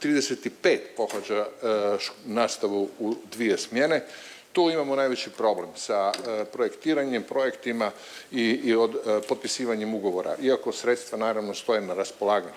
35 pohađa nastavu u 2 smjene. Tu imamo najveći problem sa projektiranjem, projektima i potpisivanjem ugovora, iako sredstva naravno stoje na raspolaganju.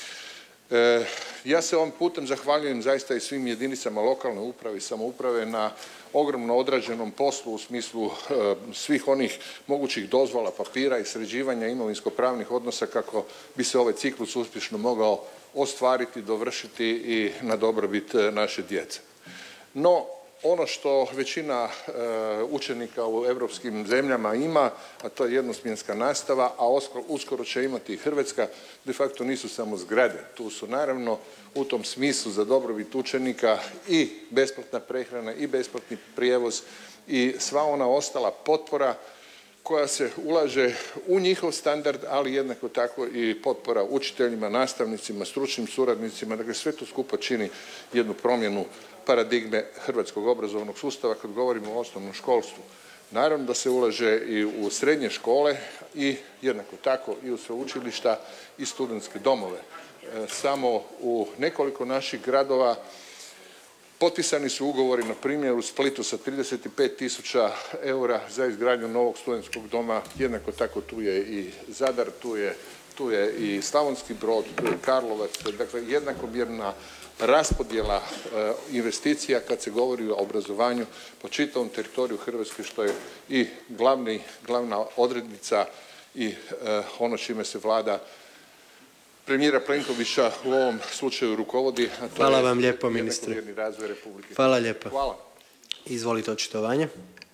Ja se ovim putem zahvaljujem zaista i svim jedinicama lokalne uprave i samouprave na ogromno odrađenom poslu u smislu svih onih mogućih dozvola, papira i sređivanja imovinsko-pravnih odnosa kako bi se ovaj ciklus uspješno mogao ostvariti, dovršiti i na dobrobit naše djece. No, ono što većina učenika u europskim zemljama ima, a to je jednosmjenska nastava, a uskoro će imati i Hrvatska, de facto nisu samo zgrade. Tu su naravno u tom smislu za dobrobit učenika i besplatna prehrana i besplatni prijevoz i sva ona ostala potpora koja se ulaže u njihov standard, ali jednako tako i potpora učiteljima, nastavnicima, stručnim suradnicima. Dakle, sve to skupa čini jednu promjenu paradigme hrvatskog obrazovnog sustava kad govorimo o osnovnom školstvu. Naravno da se ulaže i u srednje škole i jednako tako i u sveučilišta i studentske domove. Samo u nekoliko naših gradova potpisani su ugovori, na primjer u Splitu sa 35.000 eura za izgradnju novog studentskog doma, jednako tako tu je i Zadar, tu je i Slavonski Brod, tu je Karlovac, dakle jednakomjerna raspodjela investicija kad se govori o obrazovanju po čitavom teritoriju Hrvatske, što je i glavna odrednica i ono čime se vlada premijera Plenkovića u ovom slučaju rukovodi, a to Hvala je vam lijepo, ministre. jednakomjerni razvoj Republike. Hvala lijepo. Hvala. Izvolite očitovanje.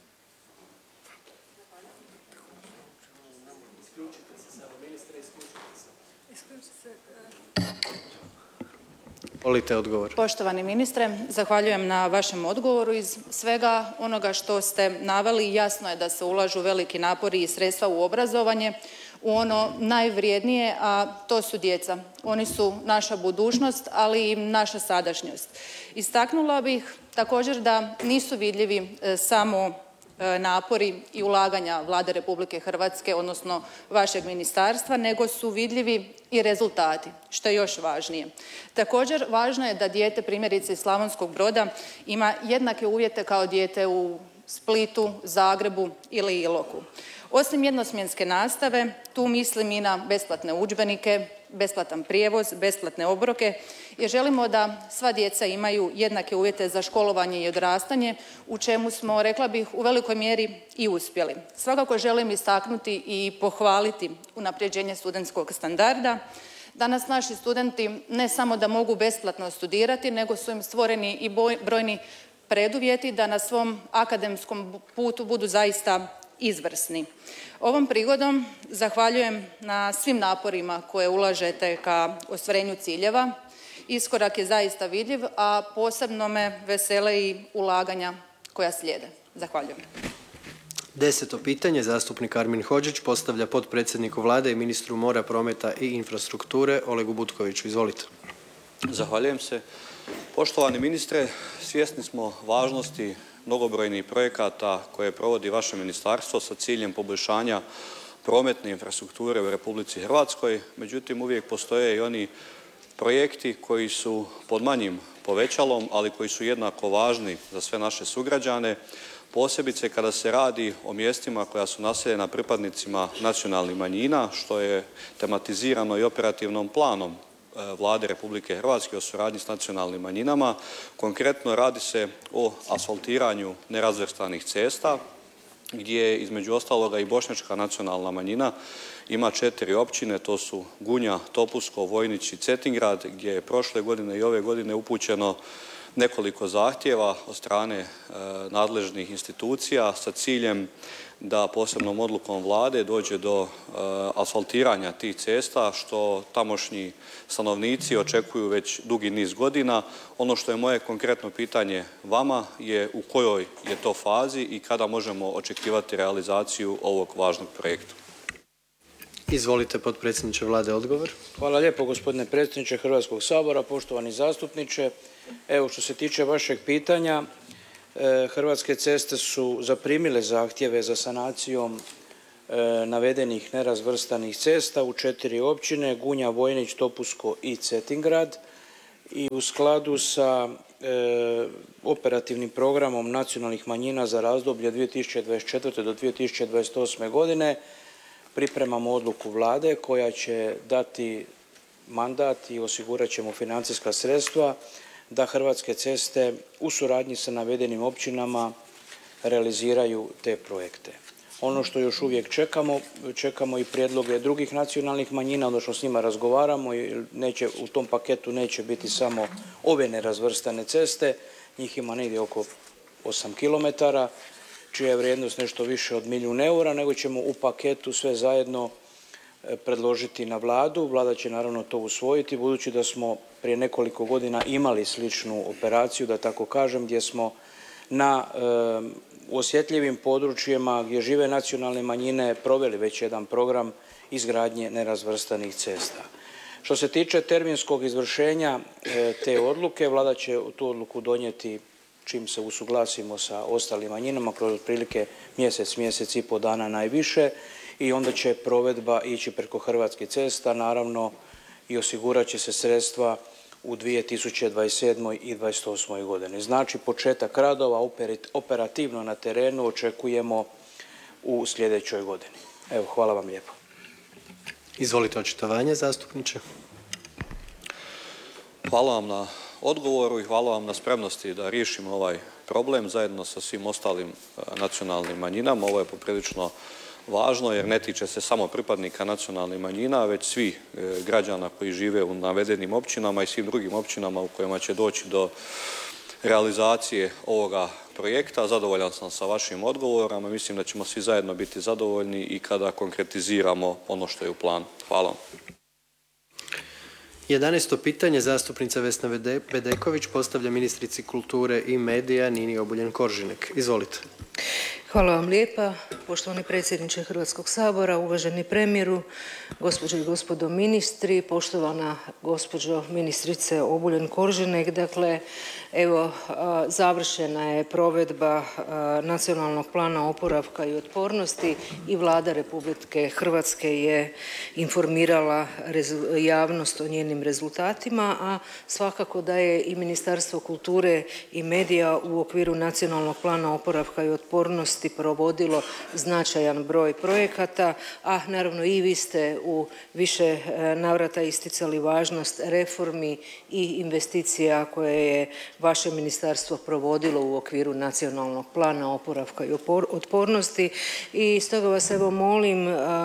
Volite odgovor. Poštovani ministre, zahvaljujem na vašem odgovoru. Iz svega onoga što ste naveli jasno je da se ulažu veliki napori i sredstva u obrazovanje, u ono najvrijednije, a to su djeca. Oni su naša budućnost, ali i naša sadašnjost. Istaknula bih također da nisu vidljivi samo napori i ulaganja Vlade Republike Hrvatske, odnosno vašeg ministarstva, nego su vidljivi i rezultati, što je još važnije. Također, važno je da dijete, primjerice iz Slavonskog Broda, ima jednake uvjete kao dijete u Splitu, Zagrebu ili Iloku. Osim jednosmjenske nastave, tu mislim i na besplatne udžbenike, besplatan prijevoz, besplatne obroke, jer želimo da sva djeca imaju jednake uvjete za školovanje i odrastanje, u čemu smo, rekla bih, u velikoj mjeri i uspjeli. Svakako želim istaknuti i pohvaliti unapređenje studentskog standarda. Danas naši studenti ne samo da mogu besplatno studirati, nego su im stvoreni i brojni preduvjeti da na svom akademskom putu budu zaista izvrsni. Ovom prigodom zahvaljujem na svim naporima koje ulažete ka ostvarenju ciljeva. Iskorak je zaista vidljiv, a posebno me vesele i ulaganja koja slijede. Zahvaljujem. 10. pitanje, zastupnik Armin Hodžić postavlja potpredsjedniku Vlade i ministru mora, prometa i infrastrukture Olegu Butkoviću. Izvolite. Zahvaljujem se. Poštovani ministre, svjesni smo važnosti mnogobrojnih projekata koje provodi vaše ministarstvo sa ciljem poboljšanja prometne infrastrukture u Republici Hrvatskoj. Međutim, uvijek postoje i oni projekti koji su pod manjim povećalom, ali koji su jednako važni za sve naše sugrađane, posebice kada se radi o mjestima koja su naseljena pripadnicima nacionalnih manjina, što je tematizirano i operativnom planom Vlade Republike Hrvatske o suradnji s nacionalnim manjinama. Konkretno radi se o asfaltiranju nerazvrstanih cesta, gdje između ostaloga i bošnjačka nacionalna manjina ima 4 općine, to su Gunja, Topusko, Vojnić i Cetingrad, gdje je prošle godine i ove godine upućeno nekoliko zahtjeva od strane nadležnih institucija sa ciljem da posebnom odlukom Vlade dođe do asfaltiranja tih cesta, što tamošnji stanovnici očekuju već dugi niz godina. Ono što je moje konkretno pitanje vama je u kojoj je to fazi i kada možemo očekivati realizaciju ovog važnog projekta. Izvolite, potpredsjedniče Vlade, odgovor. Hvala lijepo, gospodine predsjedniče Hrvatskog sabora, poštovani zastupniče. Evo, što se tiče vašeg pitanja, Hrvatske ceste su zaprimile zahtjeve za sanacijom navedenih nerazvrstanih cesta u 4 općine, Gunja, Vojnić, Topusko i Cetingrad. i u skladu sa operativnim programom nacionalnih manjina za razdoblje 2024. do 2028. godine pripremamo odluku Vlade koja će dati mandat i osigurat ćemo financijska sredstva da Hrvatske ceste u suradnji sa navedenim općinama realiziraju te projekte. Ono što još uvijek čekamo i prijedloge drugih nacionalnih manjina, odnosno s njima razgovaramo i u tom paketu neće biti samo ove nerazvrstane ceste, njih ima negdje oko 8 kilometara, čija je vrijednost nešto više od milijun eura, nego ćemo u paketu sve zajedno predložiti na Vladu. Vlada će naravno to usvojiti, budući da smo prije nekoliko godina imali sličnu operaciju, da tako kažem, gdje smo na osjetljivim područjima gdje žive nacionalne manjine proveli već jedan program izgradnje nerazvrstanih cesta. Što se tiče terminskog izvršenja te odluke, Vlada će tu odluku donijeti čim se usuglasimo sa ostalim manjinama, kroz otprilike mjesec i pol dana najviše, i onda će provedba ići preko Hrvatskih cesta, naravno, i osigurat će se sredstva u 2027. i 2028. godini. Znači, početak radova operativno na terenu očekujemo u sljedećoj godini. Evo, hvala vam lijepo. Izvolite očitovanje, zastupniče. Hvala vam na odgovoru i hvala vam na spremnosti da riješimo ovaj problem zajedno sa svim ostalim nacionalnim manjinama. Ovo je poprilično važno jer ne tiče se samo pripadnika nacionalnih manjina, već svih građana koji žive u navedenim općinama i svim drugim općinama u kojima će doći do realizacije ovoga projekta. Zadovoljan sam sa vašim odgovorama. Mislim da ćemo svi zajedno biti zadovoljni i kada konkretiziramo ono što je u planu. Hvala. 11. pitanje zastupnica Vesna Bedeković postavlja ministrici kulture i medija Nini Obuljen Koržinek. Izvolite. Hvala vam lijepa, poštovani predsjedniče Hrvatskog sabora, uvaženi premijeru, gospođe i gospodo ministri, poštovana gospođo ministrice Obuljen Koržinek. Dakle, evo, završena je provedba Nacionalnog plana oporavka i otpornosti i Vlada Republike Hrvatske je informirala javnost o njenim rezultatima, a svakako da je i Ministarstvo kulture i medija u okviru Nacionalnog plana oporavka i otpornosti provodilo značajan broj projekata, a naravno i vi ste u više navrata isticali važnost reformi i investicija koje je vaše ministarstvo provodilo u okviru Nacionalnog plana oporavka i otpornosti. I stoga vas evo molim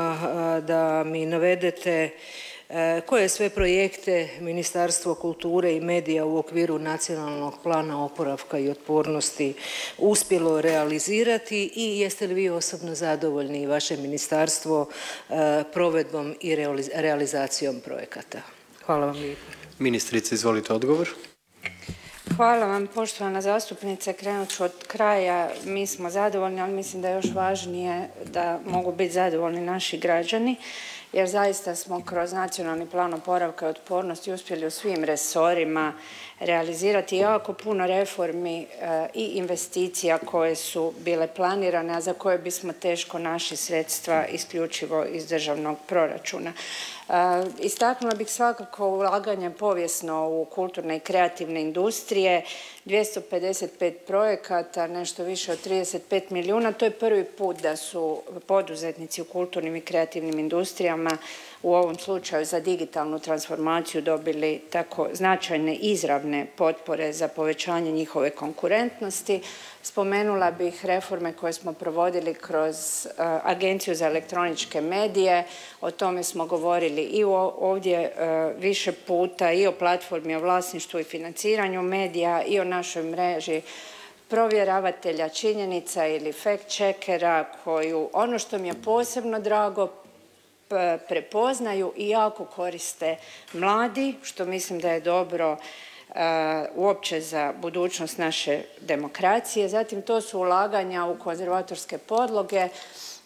da mi navedete koje sve projekte Ministarstvo kulture i medija u okviru Nacionalnog plana oporavka i otpornosti uspjelo realizirati i jeste li vi osobno zadovoljni i vaše ministarstvo provedbom i realizacijom projekata? Hvala vam lijepo. Ministrice, izvolite odgovor. Hvala vam, poštovana zastupnice. Krenut ću od kraja. Mi smo zadovoljni, ali mislim da je još važnije da mogu biti zadovoljni naši građani, jer zaista smo kroz Nacionalni plan oporavka i otpornosti uspjeli u svim resorima realizirati jako puno reformi i investicija koje su bile planirane, a za koje bismo teško našli sredstva isključivo iz državnog proračuna. Istaknula bih svakako ulaganje povijesno u kulturne i kreativne industrije, 255 projekata, nešto više od 35 milijuna. To je prvi put da su poduzetnici u kulturnim i kreativnim industrijama u ovom slučaju za digitalnu transformaciju dobili tako značajne izravne potpore za povećanje njihove konkurentnosti. Spomenula bih reforme koje smo provodili kroz Agenciju za elektroničke medije. O tome smo govorili i ovdje više puta, i o platformi o vlasništvu i financiranju medija, i o našoj mreži provjeravatelja činjenica ili fact checkera, koju, ono što mi je posebno drago, prepoznaju i jako koriste mladi, što mislim da je dobro uopće za budućnost naše demokracije. Zatim to su ulaganja u konzervatorske podloge,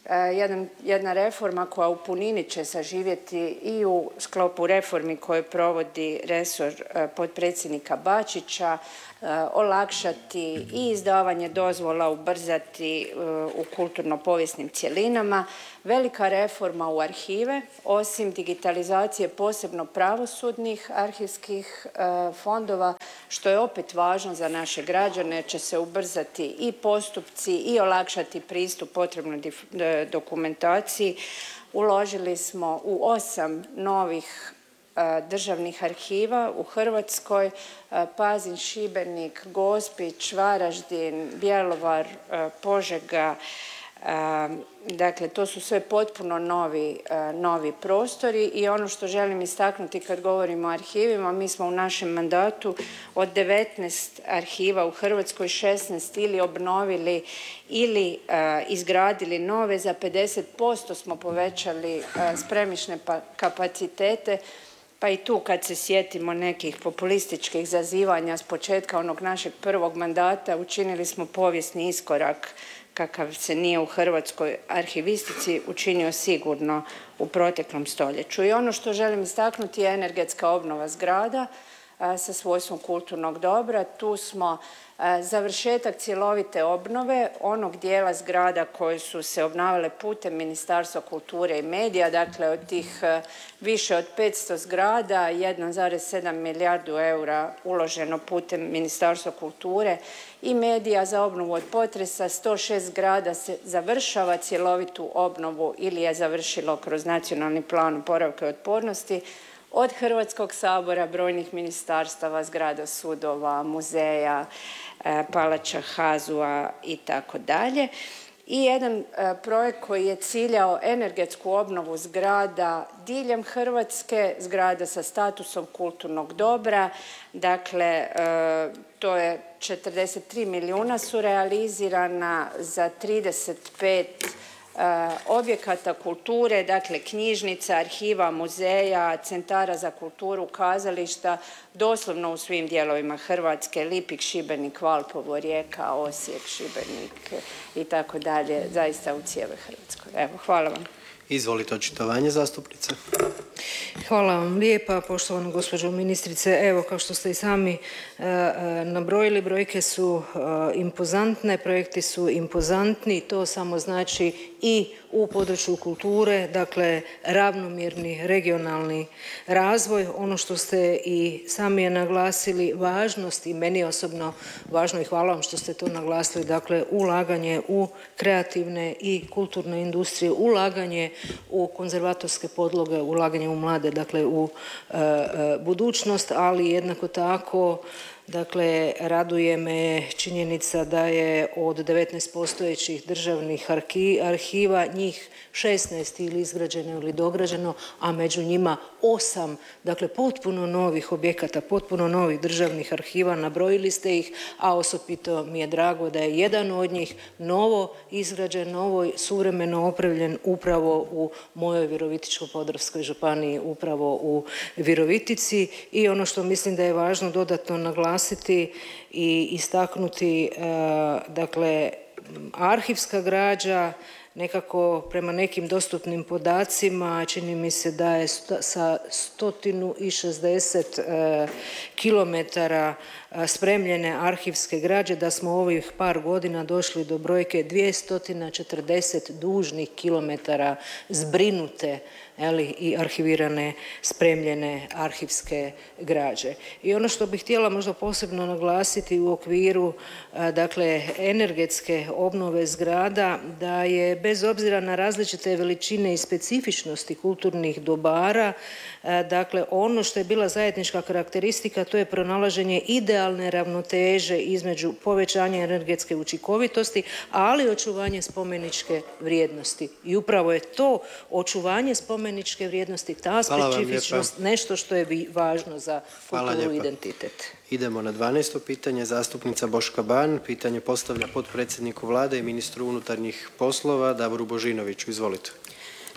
jedna reforma koja u punini će saživjeti i u sklopu reformi koje provodi resor potpredsjednika Bačića, olakšati i izdavanje dozvola, ubrzati u kulturno-povijesnim cjelinama. Velika reforma u arhive, osim digitalizacije posebno pravosudnih arhivskih fondova, što je opet važno za naše građane, će se ubrzati i postupci i olakšati pristup potrebnoj dokumentaciji. Uložili smo u 8 novih državnih arhiva u Hrvatskoj, Pazin, Šibenik, Gospić, Varaždin, Bjelovar, Požega. Dakle, to su sve potpuno novi prostori i ono što želim istaknuti kad govorimo o arhivima, mi smo u našem mandatu od 19 arhiva u Hrvatskoj 16 ili obnovili ili izgradili nove, za 50% smo povećali spremišne kapacitete. Pa i tu kad se sjetimo nekih populističkih zazivanja s početka onog našeg prvog mandata, učinili smo povijesni iskorak kakav se nije u hrvatskoj arhivistici učinio sigurno u proteklom stoljeću. I ono što želim istaknuti je energetska obnova zgrada sa svojstvom kulturnog dobra. Tu smo završetak cjelovite obnove onog dijela zgrada koje su se obnavljale putem Ministarstva kulture i medija, dakle od tih više od 500 zgrada, 1,7 milijardu eura uloženo putem Ministarstva kulture i medija za obnovu od potresa, 106 zgrada se završava cjelovitu obnovu ili je završilo kroz Nacionalni plan oporavka i otpornosti, od Hrvatskog sabora, brojnih ministarstava, zgrada sudova, muzeja, palača HAZU-a i tako dalje. I jedan projekt koji je ciljao energetsku obnovu zgrada diljem Hrvatske, zgrada sa statusom kulturnog dobra. Dakle, to je 43 milijuna su realizirana za 35 objekata kulture, dakle knjižnica, arhiva, muzeja, centara za kulturu, kazališta, doslovno u svim dijelovima Hrvatske, Lipik, Šibenik, Valpovo, Rijeka, Osijek, Šibenik i tako dalje, zaista u cijeloj Hrvatskoj. Evo, hvala vam. Izvolite očitovanje zastupnice. Hvala vam lijepa, poštovana gospođo ministrice. Evo, kao što ste i sami nabrojili, brojke su impozantne, projekti su impozantni, to samo znači i u području kulture, dakle ravnomjerni regionalni razvoj. Ono što ste i sami je naglasili, važnost i meni osobno važno i hvala vam što ste to naglasili, dakle ulaganje u kreativne i kulturne industrije, ulaganje u konzervatorske podloge, ulaganje u mlade, dakle u budućnost, ali jednako tako dakle raduje me činjenica da je od 19 postojećih državnih arhiva njih 16 ili izgrađeno ili dograđeno, a među njima 8, dakle potpuno novih objekata, potpuno novih državnih arhiva, nabrojili ste ih, a osobito mi je drago da je jedan od njih novo izgrađen, novo suvremeno opremljen upravo u mojoj Virovitičko-podravskoj županiji, upravo u Virovitici. I ono što mislim da je važno dodatno naglasiti i istaknuti, dakle arhivska građa nekako prema nekim dostupnim podacima čini mi se da je sa 160 kilometara spremljene arhivske građe, da smo ovih par godina došli do brojke 240 dužnih kilometara zbrinute i arhivirane, spremljene arhivske građe. I ono što bih htjela možda posebno naglasiti u okviru dakle energetske obnove zgrada, da je bez obzira na različite veličine i specifičnosti kulturnih dobara, dakle ono što je bila zajednička karakteristika, to je pronalaženje idealne ravnoteže između povećanja energetske učinkovitosti, ali i očuvanje spomeničke vrijednosti. I upravo je to očuvanje spomeničke vrijednosti, ta specifičnost, nešto što je važno za kulturu i identitet. Idemo na 12. pitanje. Zastupnica Boška Ban pitanje postavlja potpredsjedniku Vlade i ministru unutarnjih poslova Davoru Božinoviću. Izvolite.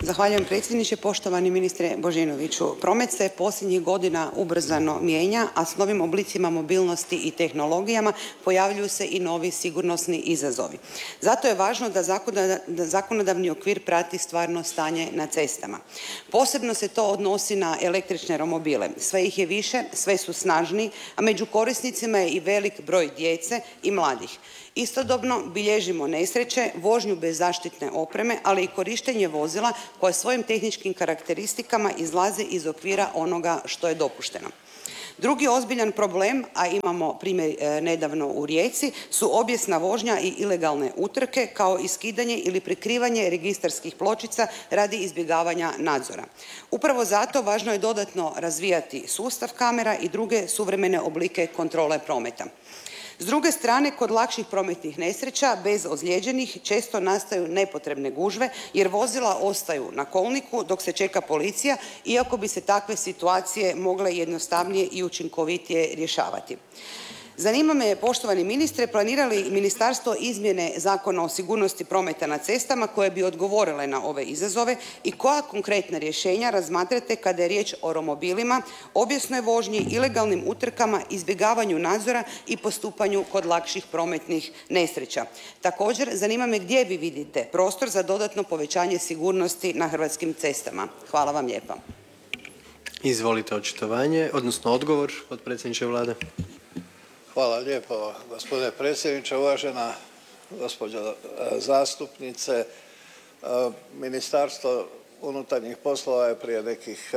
Zahvaljujem predsjedniče. Poštovani ministre Božinoviću, promet se posljednjih godina ubrzano mijenja, a s novim oblicima mobilnosti i tehnologijama pojavljuju se i novi sigurnosni izazovi. Zato je važno da zakonodavni okvir prati stvarno stanje na cestama. Posebno se to odnosi na električne romobile. Sve ih je više, sve su snažniji, a među korisnicima je i velik broj djece i mladih. Istodobno bilježimo nesreće, vožnju bez zaštitne opreme, ali i korištenje vozila koje svojim tehničkim karakteristikama izlaze iz okvira onoga što je dopušteno. Drugi ozbiljan problem, a imamo primjer nedavno u Rijeci, su obijesna vožnja i ilegalne utrke, kao i skidanje ili prikrivanje registarskih pločica radi izbjegavanja nadzora. Upravo zato važno je dodatno razvijati sustav kamera i druge suvremene oblike kontrole prometa. S druge strane, kod lakših prometnih nesreća bez ozlijeđenih često nastaju nepotrebne gužve jer vozila ostaju na kolniku dok se čeka policija, iako bi se takve situacije mogle jednostavnije i učinkovitije rješavati. Zanima me, poštovani ministre, planira li ministarstvo izmjene Zakona o sigurnosti prometa na cestama koje bi odgovorile na ove izazove i koja konkretna rješenja razmatrate kada je riječ o romobilima, obijesnoj vožnji, ilegalnim utrkama, izbjegavanju nadzora i postupanju kod lakših prometnih nesreća? Također, zanima me gdje vi vidite prostor za dodatno povećanje sigurnosti na hrvatskim cestama. Hvala vam lijepa. Izvolite očitovanje, odnosno odgovor, potpredsjedniče Vlade. Hvala lijepo, gospodine predsjedniče. Uvažena gospođo zastupnice, Ministarstvo unutarnjih poslova je prije nekih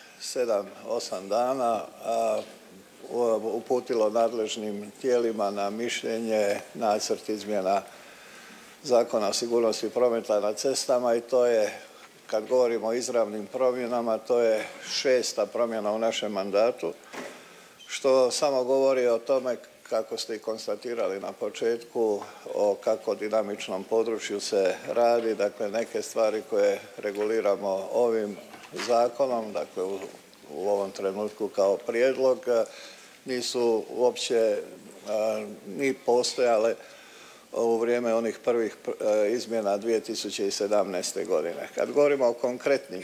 7-8 dana uputilo nadležnim tijelima na mišljenje nacrt izmjena Zakona o sigurnosti prometa na cestama i to je, kad govorimo o izravnim promjenama, to je 6. promjena u našem mandatu, što samo govori o tome, kako ste i konstatirali na početku, o kako dinamičnom području se radi. Dakle, neke stvari koje reguliramo ovim zakonom, dakle u ovom trenutku kao prijedlog, nisu uopće ni postojale u vrijeme onih prvih izmjena 2017. godine. Kad govorimo o konkretnim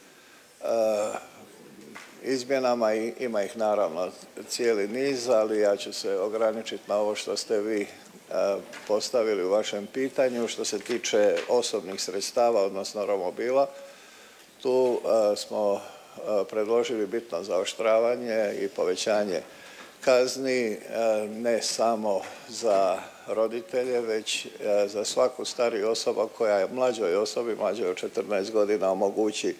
izmjenama, ima ih naravno cijeli niz, ali ja ću se ograničiti na ovo što ste vi postavili u vašem pitanju. Što se tiče osobnih sredstava, odnosno romobila, tu smo predložili bitno zaoštravanje i povećanje kazni, ne samo za roditelje, već za svaku stariju osobu koja je mlađoj osobi, mlađoj od 14 godina, omogući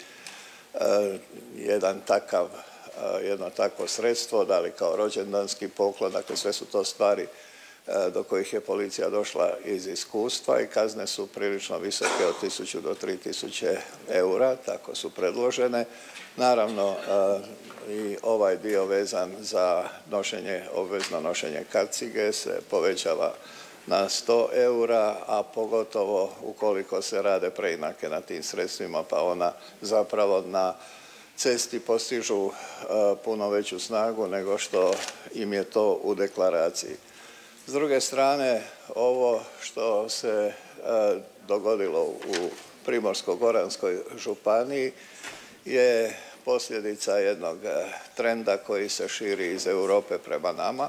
jedno takvo sredstvo, da li kao rođendanski poklon, dakle sve su to stvari do kojih je policija došla iz iskustva i kazne su prilično visoke od 1000 do 3000 eura, tako su predložene. Naravno i ovaj dio vezan za obvezno nošenje kacige se povećava na 100 eura, a pogotovo ukoliko se rade preinake na tim sredstvima, pa ona zapravo na cesti postižu puno veću snagu nego što im je to u deklaraciji. S druge strane, ovo što se dogodilo u Primorsko-goranskoj županiji je posljedica jednog trenda koji se širi iz Europe prema nama.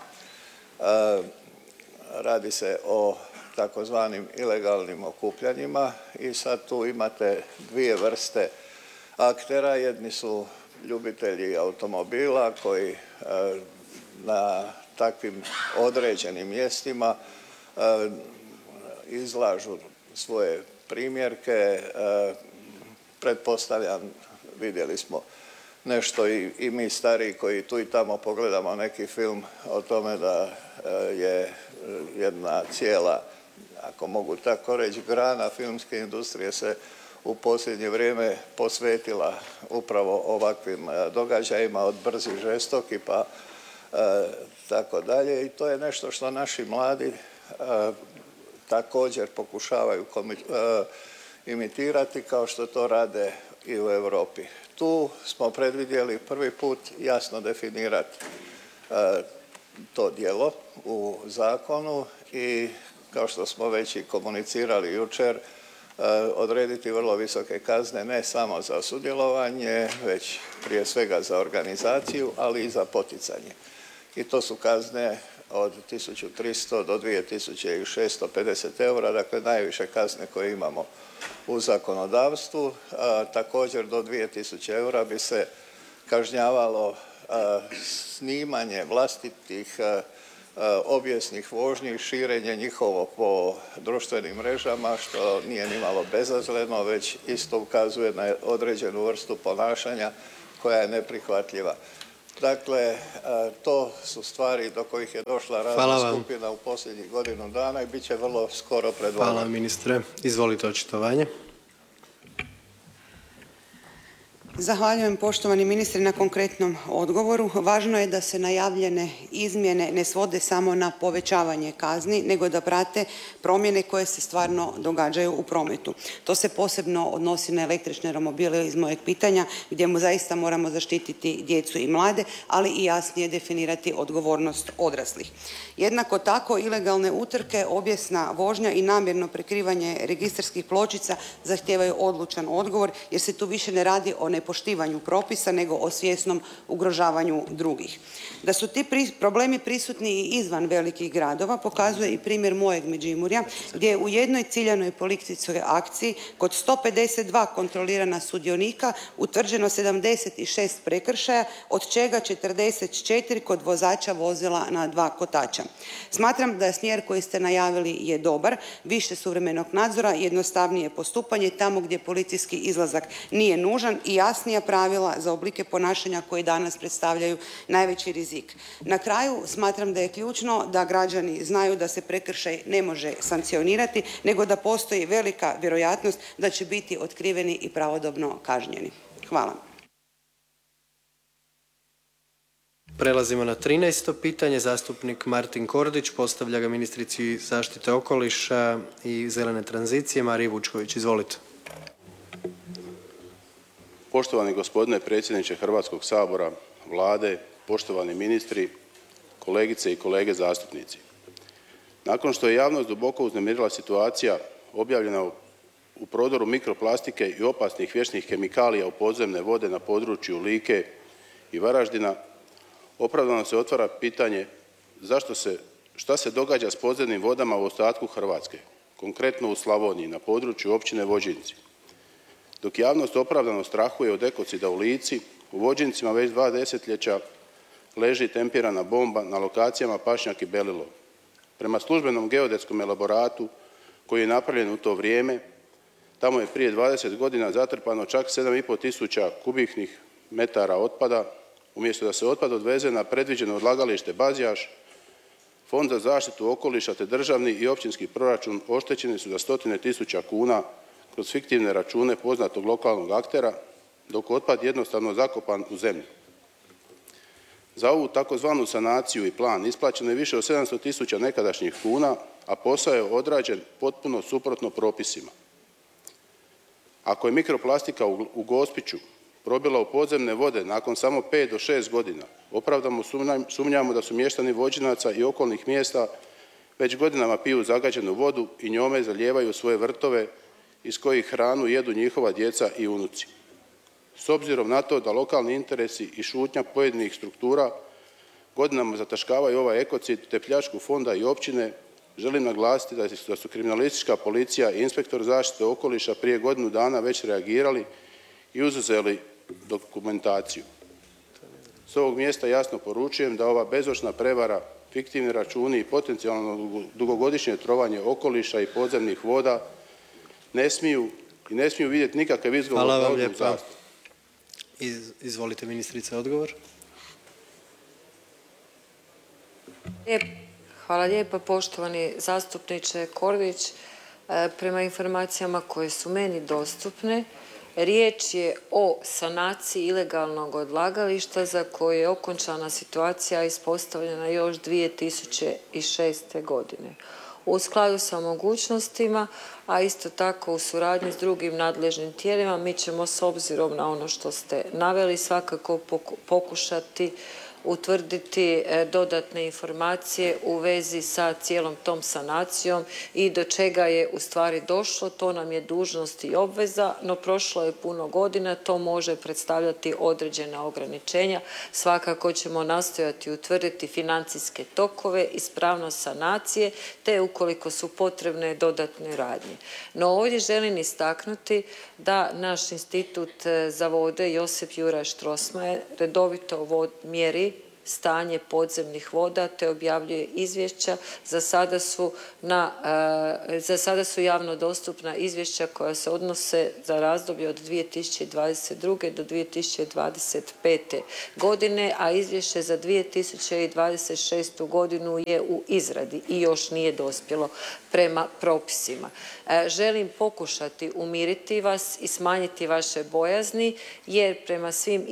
Radi se o takozvanim ilegalnim okupljanjima i sad tu imate dvije vrste aktera. Jedni su ljubitelji automobila koji na takvim određenim mjestima izlažu svoje primjerke. Pretpostavljam, vidjeli smo nešto i mi stariji koji tu i tamo pogledamo neki film o tome da je jedna cijela, ako mogu tako reći, grana filmske industrije se u posljednje vrijeme posvetila upravo ovakvim događajima, od brzi žestoki pa tako dalje, i to je nešto što naši mladi također pokušavaju imitirati kao što to rade i u Europi. Tu smo predvidjeli prvi put jasno definirati to djelo u zakonu i kao što smo već i komunicirali jučer, odrediti vrlo visoke kazne ne samo za sudjelovanje, već prije svega za organizaciju, ali i za poticanje. I to su kazne od 1300 do 2650 eura, dakle najviše kazne koje imamo u zakonodavstvu. Također do 2000 eura bi se kažnjavalo snimanje vlastitih obijesnih vožnji, širenje njihovo po društvenim mrežama, što nije nimalo bezazleno, već isto ukazuje na određenu vrstu ponašanja koja je neprihvatljiva. Dakle, to su stvari do kojih je došla radna skupina u posljednjih godinu dana i bit će vrlo skoro pred vama. Hvala ministre. Izvolite očitovanje. Zahvaljujem poštovani ministre na konkretnom odgovoru. Važno je da se najavljene izmjene ne svode samo na povećavanje kazni, nego da prate promjene koje se stvarno događaju u prometu. To se posebno odnosi na električne romobile iz mojeg pitanja, gdje mu zaista moramo zaštititi djecu i mlade, ali i jasnije definirati odgovornost odraslih. Jednako tako, ilegalne utrke, obijesna vožnja i namjerno prikrivanje registarskih pločica zahtijevaju odlučan odgovor, jer se tu više ne radi o nepoštivanju propisa, nego o svjesnom ugrožavanju drugih. Da su ti problemi prisutni i izvan velikih gradova pokazuje i primjer mojeg Međimurja, gdje je u jednoj ciljanoj policijskoj akciji kod 152 kontrolirana sudionika utvrđeno 76 prekršaja, od čega 44 kod vozača vozila na 2 kotača. Smatram da smjer koji ste najavili je dobar, više suvremenog nadzora, jednostavnije postupanje tamo gdje policijski izlazak nije nužan i jasnija pravila za oblike ponašanja koji danas predstavljaju najveći rizik. Na kraju smatram da je ključno da građani znaju da se prekršaj ne može sankcionirati, nego da postoji velika vjerojatnost da će biti otkriveni i pravodobno kažnjeni. Hvala. Prelazimo na 13. pitanje. Zastupnik Martin Kordić postavlja ga ministrici zaštite okoliša i zelene tranzicije Mariji Vučković. Izvolite. Poštovani gospodine predsjedniče Hrvatskog sabora, Vlade, poštovani ministri, kolegice i kolege zastupnici. Nakon što je javnost duboko uznemirila situacija objavljena u prodoru mikroplastike i opasnih vječnih kemikalija u podzemne vode na području Like i Varaždina, opravdano se otvara pitanje šta se događa s podzemnim vodama u ostatku Hrvatske, konkretno u Slavoniji, na području općine Vođinci. Dok javnost opravdano strahuje od ekocida u Lici, u Vođincima već 2 desetljeća leži tempirana bomba na lokacijama Pašnjak i Belilo. Prema službenom geodetskom elaboratu koji je napravljen u to vrijeme, tamo je prije 20 godina zatrpano čak 7,5 tisuća kubiknih metara otpada. Umjesto da se otpad odveze na predviđeno odlagalište Bazjaš, Fond za zaštitu okoliša te državni i općinski proračun oštećeni su za stotine tisuća kuna kroz fiktivne račune poznatog lokalnog aktera, dok otpad jednostavno zakopan u zemlju. Za ovu takozvanu sanaciju i plan isplaćeno je više od 700 tisuća nekadašnjih kuna, a posao je odrađen potpuno suprotno propisima. Ako je mikroplastika u Gospiću probila u podzemne vode nakon samo 5 do 6 godina, opravdano sumnjamo da su mještani Vođinaca i okolnih mjesta već godinama piju zagađenu vodu i njome zalijevaju svoje vrtove iz kojih hranu jedu njihova djeca i unuci. S obzirom na to da lokalni interesi i šutnja pojedinih struktura godinama zataškavaju ovaj ekocid te pljačku fonda i općine, želim naglasiti da su kriminalistička policija i inspektor zaštite okoliša prije godinu dana već reagirali i uzeli dokumentaciju. S ovog mjesta jasno poručujem da ova bezočna prevara, fiktivni računi i potencijalno dugogodišnje trovanje okoliša i podzemnih voda ne smiju vidjeti nikakav izgovor za odluku zastupnika. Izvolite ministrice, odgovor. Hvala lijepa poštovani zastupniče Kordić. Prema informacijama koje su meni dostupne, riječ je o sanaciji ilegalnog odlagališta za koje je okončana situacija ispostavljena još 2006. godine. U skladu sa mogućnostima, a isto tako u suradnji s drugim nadležnim tijelima, mi ćemo s obzirom na ono što ste naveli svakako pokušati utvrditi dodatne informacije u vezi sa cijelom tom sanacijom i do čega je u stvari došlo. To nam je dužnost i obveza, no prošlo je puno godina, to može predstavljati određena ograničenja. Svakako ćemo nastojati utvrditi financijske tokove, ispravnost sanacije, te ukoliko su potrebne dodatne radnje. No ovdje želim istaknuti da naš Institut za vode Josip Juraj Strossmayer redovito mjeri stanje podzemnih voda te objavljuje izvješća. Za sada su javno dostupna izvješća koja se odnose za razdoblje od 2022. do 2025. godine, a izvješće za 2026. godinu je u izradi i još nije dospjelo prema propisima. Želim pokušati umiriti vas i smanjiti vaše bojazni, jer prema svim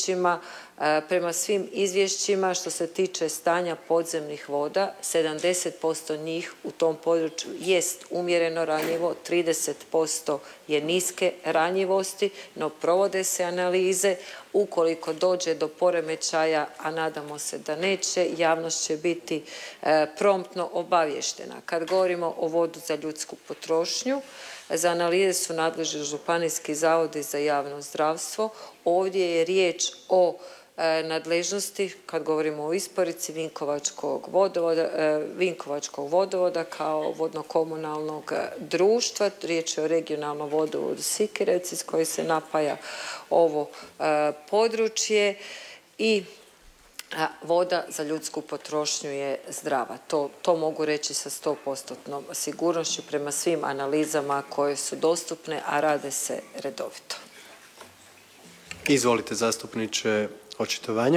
izvješćima što se tiče stanja podzemnih voda, 70% njih u tom području jest umjereno ranjivo, 30% je niske ranjivosti, no provode se analize. Ukoliko dođe do poremećaja, a nadamo se da neće, javnost će biti promptno obavještena. Kad govorimo o vodu za ljudsku potrošnju, za analize su nadležni županijski zavodi za javno zdravstvo. Ovdje je riječ o nadležnosti, kad govorimo o isporuci Vinkovačkog vodovoda kao vodno-komunalnog društva. Riječ je o regionalnom vodovodu Sikirevci s koji se napaja ovo područje i voda za ljudsku potrošnju je zdrava. To mogu reći sa 100% sigurnošću prema svim analizama koje su dostupne, a rade se redovito. Izvolite zastupniče, očitovanje.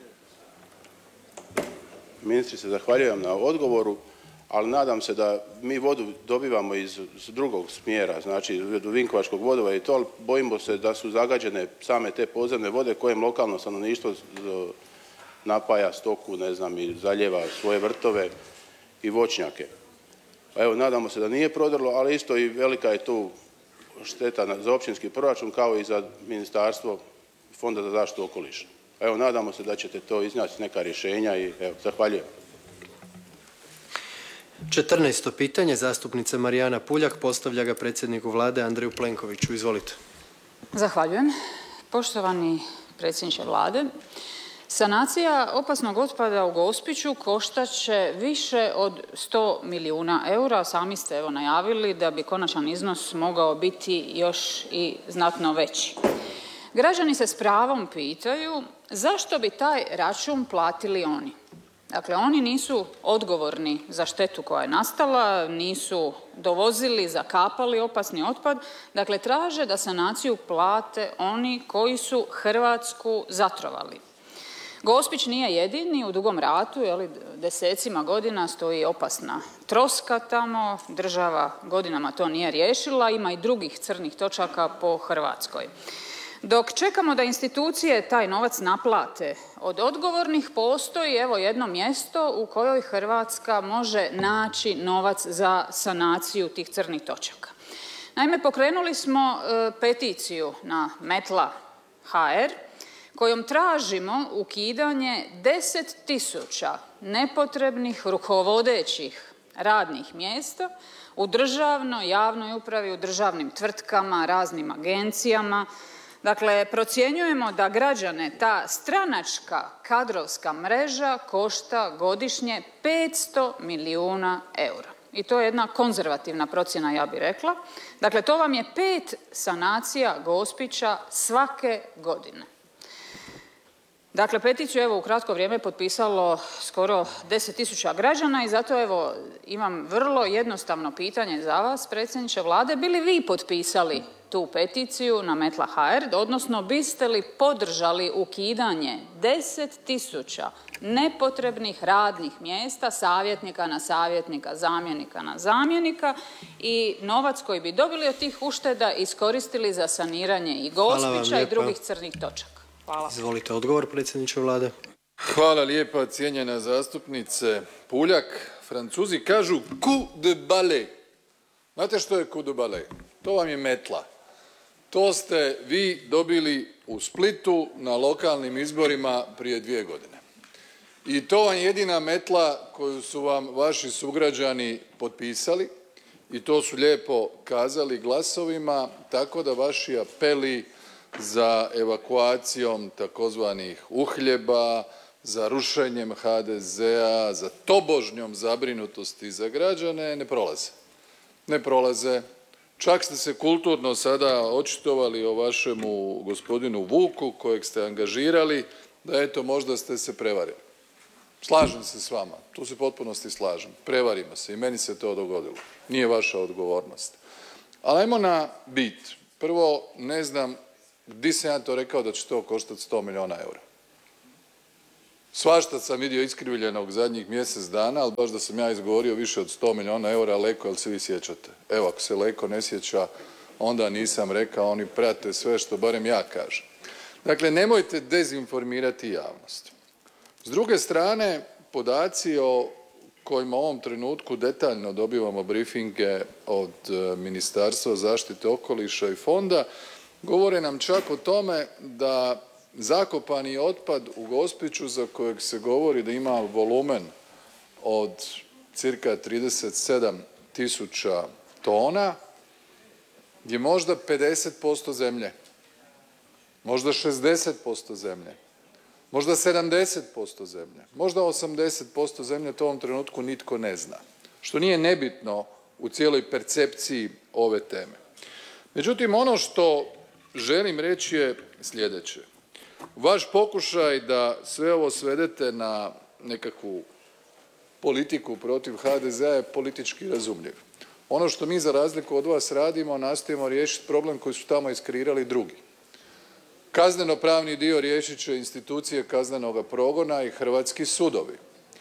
Ministrice, zahvaljujem na odgovoru, ali nadam se da mi vodu dobivamo iz drugog smjera, znači od Vinkovačkog vodovoda i to, ali bojimo se da su zagađene same te podzemne vode kojim lokalno stanovništvo napaja stoku, ne znam, i zaljeva svoje vrtove i voćnjake. Pa evo, nadamo se da nije prodrlo, ali isto i velika je tu šteta za općinski proračun kao i za Ministarstvo Fonda za zaštitu okoliša. Evo, nadamo se da ćete to iznaći neka rješenja i evo, zahvaljujem. 14. pitanje, zastupnica Marijana Puljak postavlja ga predsjedniku Vlade Andreju Plenkoviću. Izvolite. Zahvaljujem. Poštovani predsjedniče Vlade, sanacija opasnog otpada u Gospiću koštat će više od 100 milijuna eura. Sami ste evo najavili da bi konačan iznos mogao biti još i znatno veći. Građani se s pravom pitaju zašto bi taj račun platili oni. Dakle, oni nisu odgovorni za štetu koja je nastala, nisu dovozili, zakapali opasni otpad. Dakle, traže da sanaciju plate oni koji su Hrvatsku zatrovali. Gospić nije jedini, u Dugom Ratu, desecima godina stoji opasna troska tamo, država godinama to nije riješila, ima i drugih crnih točaka po Hrvatskoj. Dok čekamo da institucije taj novac naplate od odgovornih, postoji evo jedno mjesto u kojoj Hrvatska može naći novac za sanaciju tih crnih točaka. Naime, pokrenuli smo peticiju na Metla.hr kojom tražimo ukidanje 10.000 nepotrebnih rukovodećih radnih mjesta u državnoj, javnoj upravi, u državnim tvrtkama, raznim agencijama. Dakle, procjenjujemo da građane ta stranačka kadrovska mreža košta godišnje 500 milijuna eura. I to je jedna konzervativna procjena, ja bih rekla. Dakle, to vam je 5 sanacija Gospića svake godine. Dakle, peticiju evo u kratko vrijeme potpisalo skoro 10.000 građana i zato evo imam vrlo jednostavno pitanje za vas, predsjedniče Vlade. Bi li vi potpisali tu peticiju na Metla.hr, odnosno biste li podržali ukidanje 10.000 nepotrebnih radnih mjesta, savjetnika na savjetnika, zamjenika na zamjenika i novac koji bi dobili od tih ušteda iskoristili za saniranje i Gospića i drugih crnih točaka? Hvala. Izvolite odgovor, predsjedniče Vlade. Hvala lijepa, cijenjena zastupnice Puljak. Francuzi kažu coup de balai. Znate što je coup de balai? To vam je metla. To ste vi dobili u Splitu na lokalnim izborima prije 2 godine. I to vam je jedina metla koju su vam vaši sugrađani potpisali i to su lijepo kazali glasovima, tako da vaši apeli za evakuacijom takozvanih uhljeba, za rušenjem HDZ-a, za tobožnjom zabrinutosti za građane ne prolaze. Ne prolaze. Čak ste se kulturno sada očitovali o vašemu gospodinu Vuku kojeg ste angažirali da eto možda ste se prevarili. Slažem se s vama, tu se u potpunosti slažem. Prevarimo se i meni se to dogodilo. Nije vaša odgovornost. Ali ajmo na bit. Prvo, ne znam di sam ja to rekao da će to koštati 100 milijuna eura. Svašta sam vidio iskrivljenog zadnjih mjesec dana, ali baš da sam ja izgovorio više od 100 milijuna eura, Leko, jel se vi sjećate? Evo, ako se Leko ne sjeća, onda nisam rekao, oni prate sve što barem ja kažem. Dakle, nemojte dezinformirati javnost. S druge strane, podaci o kojima u ovom trenutku detaljno dobivamo briefinge od Ministarstva zaštite okoliša i fonda, govore nam čak o tome da zakopani otpad u Gospiću za kojeg se govori da ima volumen od cirka 37 000 tona je možda 50% zemlje, možda 60% zemlje, možda 70% zemlje, možda 80% zemlje, to u ovom trenutku nitko ne zna, što nije nebitno u cijeloj percepciji ove teme. Međutim, ono što želim reći je sljedeće. Vaš pokušaj da sve ovo svedete na nekakvu politiku protiv HDZ-a je politički razumljiv. Ono što mi za razliku od vas radimo, nastojimo riješiti problem koji su tamo iskreirali drugi. Kazneno-pravni dio riješit će institucije kaznenoga progona i hrvatski sudovi.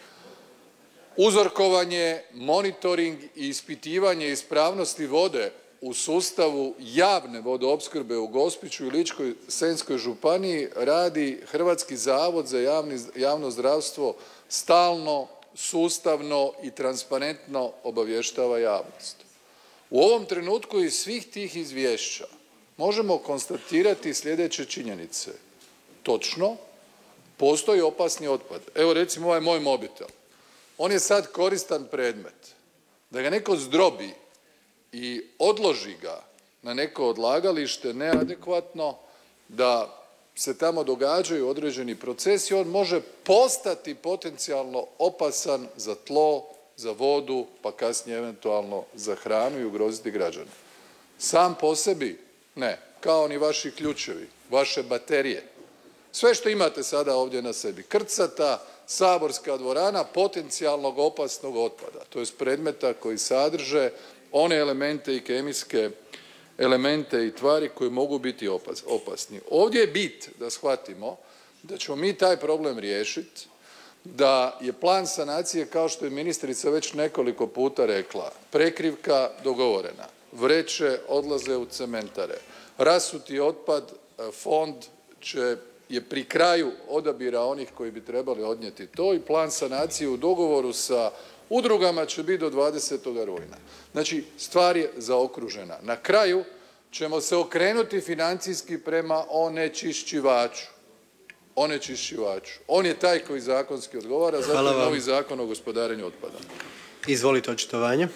Uzorkovanje, monitoring i ispitivanje ispravnosti vode u sustavu javne vodoopskrbe u Gospiću i Ličko-senjskoj županiji radi Hrvatski zavod za javno zdravstvo stalno, sustavno i transparentno obavještava javnost. U ovom trenutku iz svih tih izvješća možemo konstatirati sljedeće činjenice. Točno, postoji opasni otpad. Evo recimo ovaj moj mobitel. On je sad koristan predmet. Da ga neko zdrobi i odloži ga na neko odlagalište neadekvatno, da se tamo događaju određeni procesi, on može postati potencijalno opasan za tlo, za vodu, pa kasnije eventualno za hranu i ugroziti građane. Sam po sebi ne, kao ni vaši ključevi, vaše baterije. Sve što imate sada ovdje na sebi, krcata, saborska dvorana potencijalnog opasnog otpada, to jest predmeta koji sadrže one elemente i kemijske elemente i tvari koji mogu biti opasni. Ovdje je bit da shvatimo da ćemo mi taj problem riješiti, da je plan sanacije, kao što je ministrica već nekoliko puta rekla, prekrivka dogovorena, vreće odlaze u cementare, rasuti otpad, fond je pri kraju odabira onih koji bi trebali odnijeti to i plan sanacije u dogovoru sa udrugama će biti do 20. rujna. Znači, stvar je zaokružena. Na kraju ćemo se okrenuti financijski prema onečišćivaču. On je taj koji zakonski odgovara, zato je novi Zakon o gospodarenju otpadom. Izvolite očitovanje.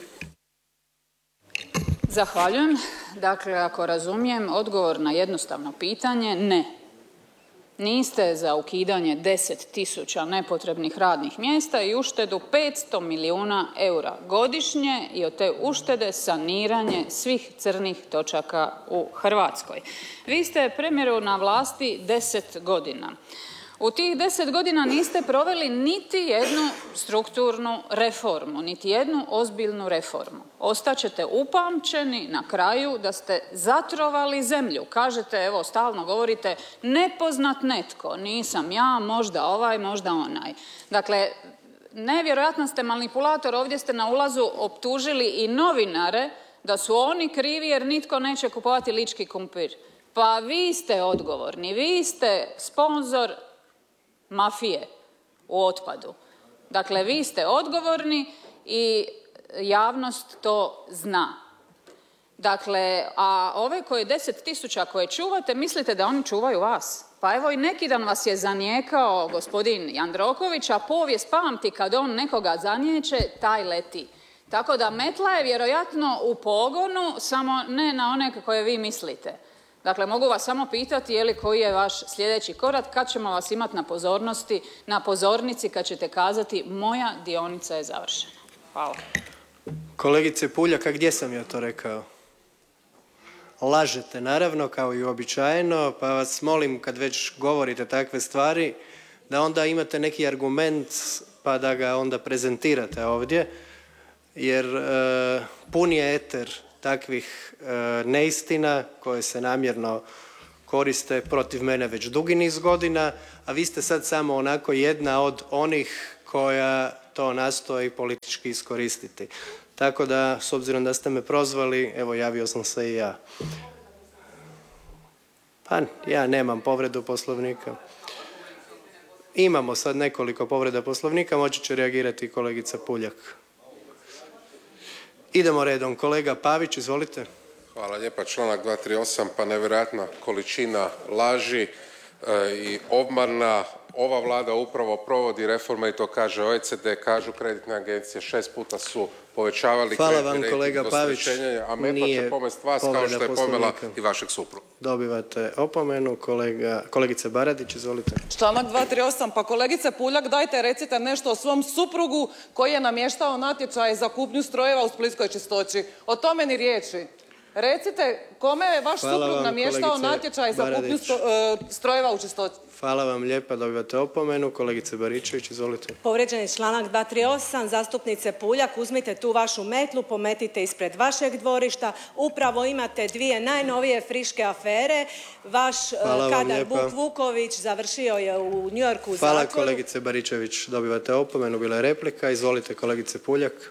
Zahvaljujem. Dakle, ako razumijem, odgovor na jednostavno pitanje ne. Niste za ukidanje 10.000 nepotrebnih radnih mjesta i uštedu 500 milijuna eura godišnje i od te uštede saniranje svih crnih točaka u Hrvatskoj. Vi ste premijeru na vlasti 10 godina. U tih 10 godina niste proveli niti jednu strukturnu reformu, niti jednu ozbiljnu reformu. Ostaćete upamćeni na kraju da ste zatrovali zemlju. Kažete, evo, stalno govorite, nepoznat netko, nisam ja, možda ovaj, možda onaj. Dakle, nevjerojatno ste manipulator, ovdje ste na ulazu optužili i novinare da su oni krivi jer nitko neće kupovati lički krumpir. Pa vi ste odgovorni, vi ste sponzor mafije u otpadu. Dakle, vi ste odgovorni i javnost to zna. Dakle, a ove koje 10.000 koje čuvate, mislite da oni čuvaju vas? Pa evo i neki dan vas je zanijekao gospodin Jandroković, a povijest pamti kad on nekoga zaniječe, taj leti. Tako da metla je vjerojatno u pogonu, samo ne na one koje vi mislite. Dakle, mogu vas samo pitati je li koji je vaš sljedeći korak, kad ćemo vas imati na pozornici kad ćete kazati moja dionica je završena. Hvala. Kolegice Puljak, a gdje sam ja to rekao? Lažete, naravno, kao i uobičajeno, pa vas molim kad već govorite takve stvari, da onda imate neki argument pa da ga onda prezentirate ovdje, jer pun je eter takvih neistina koje se namjerno koriste protiv mene već dugi niz godina, a vi ste sad samo onako jedna od onih koja to nastoji politički iskoristiti. Tako da, s obzirom da ste me prozvali, evo javio sam se i ja. Pa ja nemam povredu Poslovnika. Imamo sad nekoliko povreda Poslovnika, moći će reagirati kolegica Puljak. Idemo redom. Kolega Pavić, izvolite. Hvala lijepa. Članak 238. Pa nevjerojatna količina laži i obmana. Ova vlada upravo provodi reforme i to kaže OECD, kažu kreditne agencije, 6 puta su povećavali kreditni rejting do srećenja, a metla će pomest vas kao što je pomela i vašeg supruga. Dobivate opomenu. Kolegice Baradić, izvolite. Članak 238. Pa kolegice Puljak, dajte recite nešto o svom suprugu koji je namještao natječaj za kupnju strojeva u Splitskoj Čistoći. O tome ni riječi. Recite kome je vaš suprug namještao natječaj za kupnju strojeva u Čistoći. Hvala vam lijepa, dobivate opomenu. Kolegice Baričević, izvolite. Povrijeđen je članak 238. Zastupnice Puljak, uzmite tu vašu metlu, pometite ispred vašeg dvorišta. Upravo imate dvije najnovije friške afere. Vaš kadar Vuk Vuković završio je u New Yorku u zatvoru. Hvala kolegice Baričević, dobivate opomenu, bila je replika. Izvolite kolegice Puljak.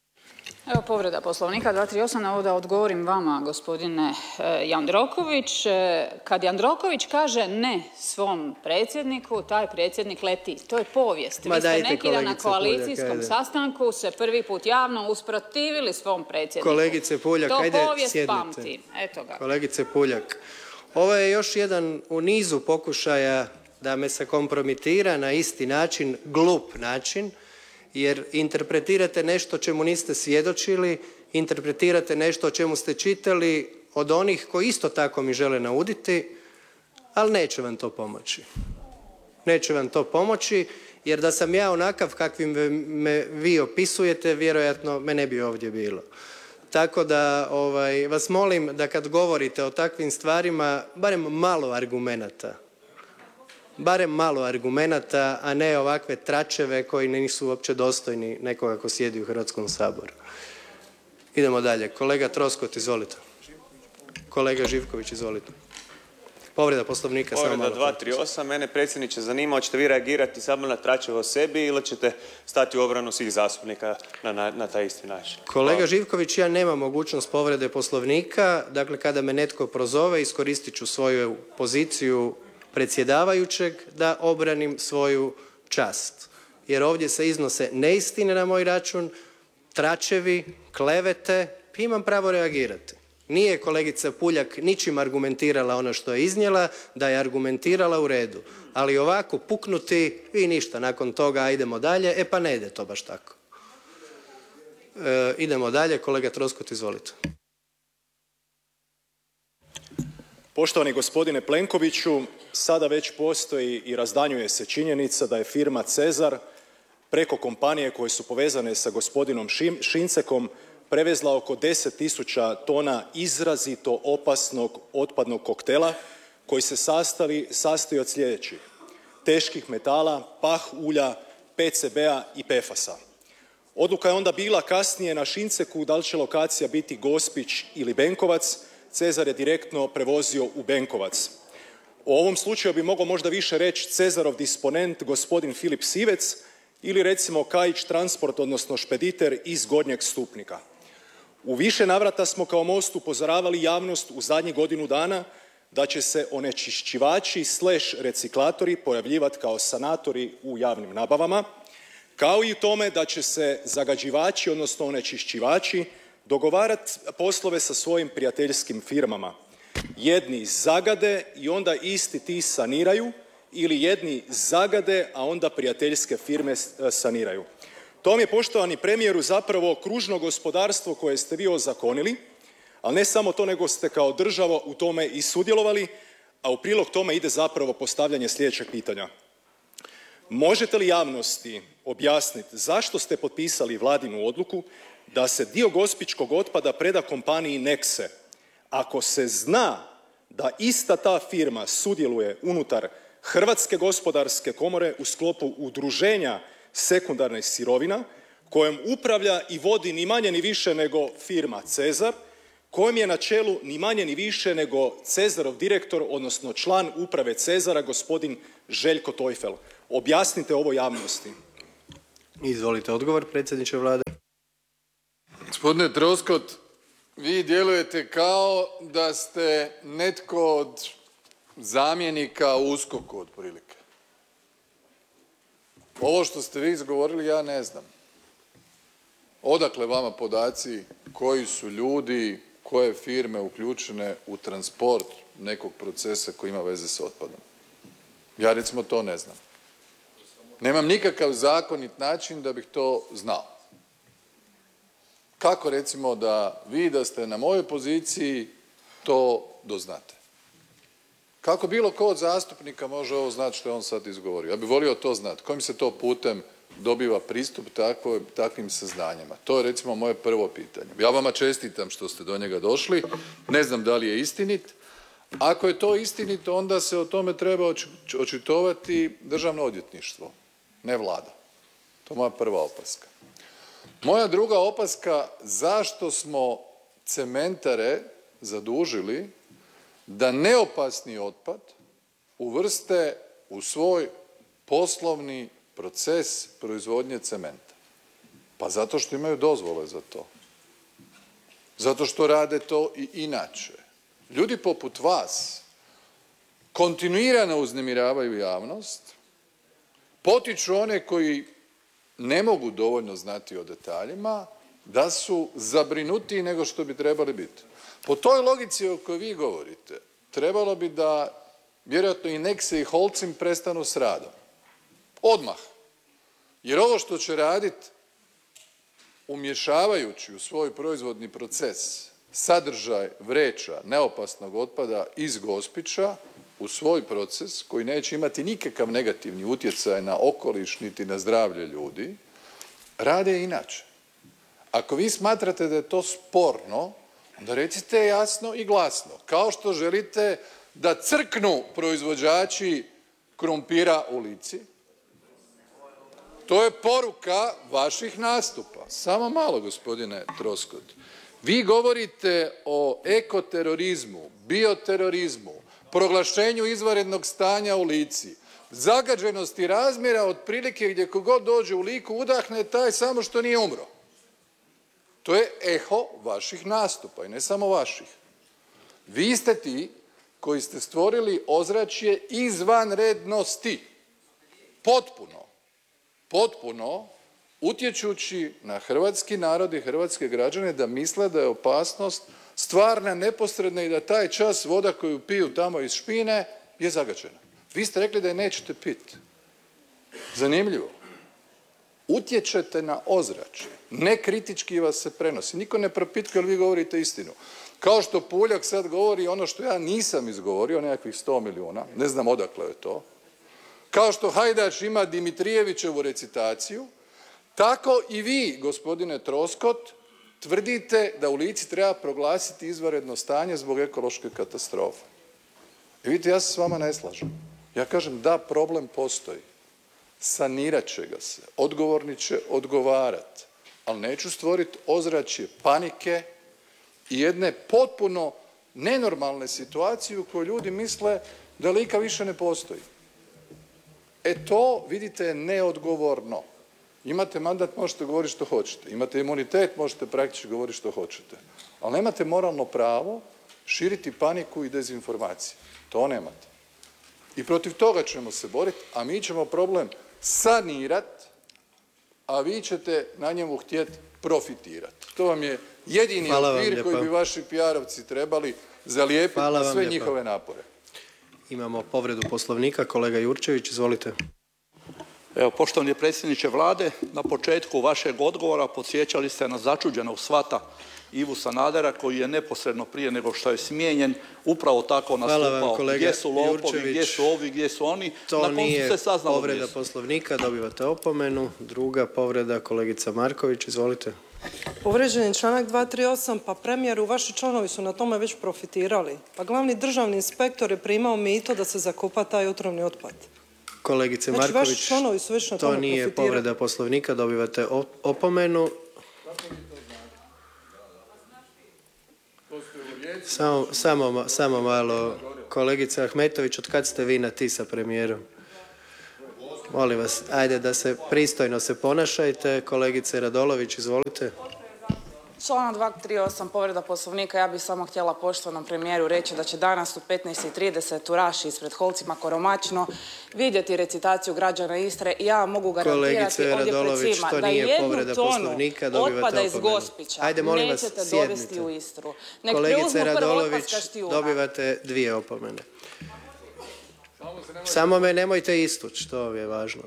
Evo povreda Poslovnika 238. Ovo da odgovorim vama, gospodine Jandroković. Kad Jandroković kaže ne svom predsjedniku, taj predsjednik leti. To je povijest. Vi ste neki dan na koalicijskom sastanku se prvi put javno usprotivili svom predsjedniku. Kolegice Puljak, ajde sjednite. To povijest pamti. Eto ga. Kolegice Puljak, ovo je još jedan u nizu pokušaja da me se kompromitira na isti način, glup način, jer interpretirate nešto čemu niste svjedočili, interpretirate nešto o čemu ste čitali od onih koji isto tako mi žele nauditi, ali neće vam to pomoći. Neće vam to pomoći, jer da sam ja onakav kakvim me vi opisujete, vjerojatno me ne bi ovdje bilo. Tako da vas molim da kad govorite o takvim stvarima, barem malo argumenata. Barem malo argumenata, a ne ovakve tračeve koji nisu uopće dostojni nekoga ko sjedi u Hrvatskom saboru. Idemo dalje. Kolega Troskot, izvolite. Kolega Živković, izvolite. Povreda Poslovnika, samo malo. Povreda 238. Mene, predsjedniče, zanima, hoćete vi reagirati samo na tračeve o sebi ili ćete stati u obranu svih zastupnika na taj isti način? Kolega Živković, ja nemam mogućnost povrede Poslovnika. Dakle, kada me netko prozove, iskoristit ću svoju poziciju predsjedavajućeg da obranim svoju čast. Jer ovdje se iznose neistine na moj račun, tračevi, klevete, imam pravo reagirati. Nije kolegica Puljak ničim argumentirala ono što je iznijela, da je argumentirala u redu. Ali ovako puknuti i ništa, nakon toga idemo dalje, pa ne ide to baš tako. Idemo dalje, kolega Troskot, izvolite. Poštovani gospodine Plenkoviću, sada već postoji i razdanjuje se činjenica da je firma Cezar preko kompanije koje su povezane sa gospodinom Šincekom prevezla oko 10.000 tona izrazito opasnog otpadnog koktela koji se sastoji od sljedećih: teških metala, pah ulja, PCB-a i PFAS-a. Odluka je onda bila kasnije na Šinceku da li će lokacija biti Gospić ili Benkovac. Cezar je direktno prevozio u Benkovac. O ovom slučaju bi mogao možda više reći Cezarov disponent gospodin Filip Sivec ili recimo Kaić Transport, odnosno špediter iz Gornjeg Stupnika. U više navrata smo kao Most upozoravali javnost u zadnjih godinu dana da će se onečišćivači / reciklatori pojavljivati kao sanatori u javnim nabavama, kao i u tome da će se zagađivači, odnosno onečišćivači, dogovarati poslove sa svojim prijateljskim firmama. jedni zagade i onda isti ti saniraju ili jedni zagade, a onda prijateljske firme saniraju. To vam je, poštovani premijeru, zapravo kružno gospodarstvo koje ste vi ozakonili, ali ne samo to, nego ste kao država u tome i sudjelovali, a u prilog tome ide zapravo postavljanje sljedećeg pitanja. Možete li javnosti objasniti zašto ste potpisali vladinu odluku da se dio gospićkog otpada preda kompaniji Nexe, ako se zna da ista ta firma sudjeluje unutar Hrvatske gospodarske komore u sklopu udruženja sekundarnih sirovina kojom upravlja i vodi ni manje ni više nego firma Cezar, kojem je na čelu ni manje ni više nego Cezarov direktor, odnosno član uprave Cezara, gospodin Željko Tojfel. Objasnite ovo javnosti. Izvolite odgovor, predsjedniče Vlade. Gospodine Troskot, vi djelujete kao da ste netko od zamjenika u USKOK-u otprilike. Ovo što ste vi izgovorili ja ne znam. Odakle vama podaci koji su ljudi, koje firme uključene u transport nekog procesa koji ima veze s otpadom? Ja recimo to ne znam. Nemam nikakav zakonit način da bih to znao. Kako recimo da vi da ste na mojoj poziciji to doznate? Kako bilo ko od zastupnika može ovo znati što je on sad izgovorio? Ja bih volio to znati. Kojim se to putem dobiva pristup takvim saznanjima? To je recimo moje prvo pitanje. Ja vama čestitam što ste do njega došli. Ne znam da li je istinit. Ako je to istinito, onda se o tome treba očitovati Državno odvjetništvo, ne Vlada. To je moja prva opaska. Moja druga opaska, zašto smo cementare zadužili da neopasni otpad uvrste u svoj poslovni proces proizvodnje cementa? Pa zato što imaju dozvole za to. Zato što rade to i inače. Ljudi poput vas kontinuirano uznemiravaju javnost, potiču one koji ne mogu dovoljno znati o detaljima da su zabrinutiji nego što bi trebali biti. Po toj logici o kojoj vi govorite, trebalo bi da vjerojatno i Nexe i Holcim prestanu s radom. Odmah. Jer ovo što će raditi umješavajući u svoj proizvodni proces sadržaj vreća neopasnog otpada iz Gospića u svoj proces koji neće imati nikakav negativni utjecaj na okoliš niti na zdravlje ljudi, rade inače. Ako vi smatrate da je to sporno, onda recite jasno i glasno. Kao što želite da crknu proizvođači krumpira u Lici, to je poruka vaših nastupa. Samo malo, gospodine Troskot. Vi govorite o ekoterorizmu, bioterorizmu, proglašenju izvanrednog stanja u Lici, zagađenosti razmjera otprilike gdje kogod dođe u Liku udahne taj samo što nije umro. To je eho vaših nastupa i ne samo vaših. Vi ste ti koji ste stvorili ozračje izvanrednosti. Potpuno utječući na hrvatski narod i hrvatske građane da misle da je opasnost stvarna, neposredna i da taj čas voda koju piju tamo iz špine je zagađena. Vi ste rekli da je nećete piti. Zanimljivo. Utječete na ozračje. Nekritički vas se prenosi. Niko ne propitkuje, ali vi govorite istinu. Kao što Puljak sad govori ono što ja nisam izgovorio, nekakvih 100 milijuna, ne znam odakle je to. Kao što Hajdaš ima Dimitrijevićevu recitaciju, tako i vi, gospodine Troskot, tvrdite da u Lici treba proglasiti izvanredno stanje zbog ekološke katastrofe. I vidite, ja se s vama ne slažem. Ja kažem da problem postoji. Sanirat će ga se, odgovorni će odgovarati, ali neću stvoriti ozračje panike i jedne potpuno nenormalne situacije u kojoj ljudi misle da Lika više ne postoji. To, vidite, je neodgovorno. Imate mandat, možete govoriti što hoćete. Imate imunitet, možete praktički govoriti što hoćete. Ali nemate moralno pravo širiti paniku i dezinformacije. To nemate. I protiv toga ćemo se boriti, a mi ćemo problem sanirati, a vi ćete na njemu htjeti profitirati. To vam je jedini okvir koji bi vaši PR-ovci trebali zalijepiti Hvala na vam sve lijepa. njihove napore. Imamo povredu Poslovnika, kolega Jurčević, izvolite. Evo, poštovani predsjedniče Vlade, na početku vašeg odgovora podsjećali ste na začuđenog svata Ivu Sanadera koji je neposredno prije nego što je smijenjen upravo tako nastupao. Gdje su lopovi, gdje su ovi, gdje su oni. To na nije koncu se saznalo povreda gdje su. Poslovnika, dobivate opomenu. Druga povreda, kolegica Marković, izvolite. Povrijeđen je članak 238, pa premijeru, vaši članovi su na tome već profitirali. Pa glavni državni inspektor je primao mito da se zakopa taj otrovni otpad. Kolegice Znači, Marković, vaši članovi su već na to tome nije profitirali. povreda Poslovnika, dobivate opomenu. Samo malo, kolegica Ahmetović, od kad ste vi na ti sa premijerom? Molim vas, ajde da se pristojno se ponašajte. Kolegice Radolović, izvolite. Članak 238, povreda Poslovnika. Ja bih samo htjela poštovanom premijeru reći da će danas u 15:30 u Raši ispred Holcima Koromačno vidjeti recitaciju građana Istre i ja vam mogu garantirati ovdje pred svima da jednu tonu otpada iz Gospića nećete dovesti u Istru. Nek Kolegice preuzmu prvo otpad Radolović, s Kaštijuna. dobivate 2 opomene. Samo me nemojte istući, to je važno.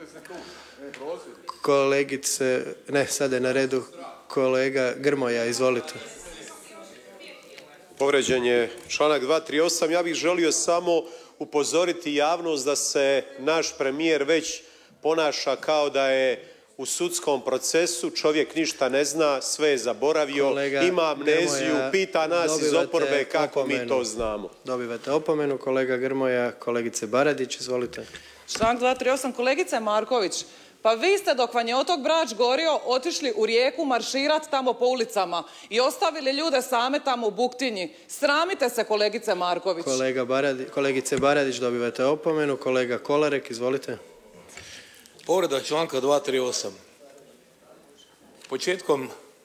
Kolegice, ne, sada je na redu kolega Grmoja, izvolite. Povrijeđen je članak 238. Ja bih želio samo upozoriti javnost da se naš premijer već ponaša kao da je u sudskom procesu, čovjek ništa ne zna, sve je zaboravio, Kolega ima amneziju, Grmoja, pita nas iz dobivate oporbe kako mi to opomenu. znamo. Dobivate opomenu, kolega Grmoja. Kolegice Baradić, izvolite. Članak 238. Kolegice Marković, pa vi ste dok vam je otok Brač gorio otišli u Rijeku marširat tamo po ulicama i ostavili ljude same tamo u Buktinji. Sramite se, kolegice Marković. Kolegice Baradić, dobivate opomenu. Kolega Kolarek, izvolite. Povreda članka 238. Početkom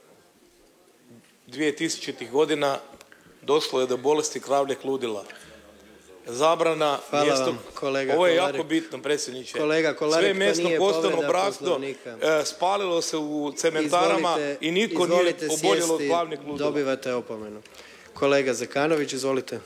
2000-ih godina došlo je do bolesti kravljeg ludila. Zabrana Hvala mjesto... vam, kolega Ovo je Kolarek. jako bitno, predsjedniče. Kolega Kolarek, sve to mesno nije postano povreda brašno Poslovnika. spalilo se u cementarama i nitko nije Izvolite oboljelo od sjesti, glavnih ludila. dobivate opomenu. Kolega Zekanović, izvolite.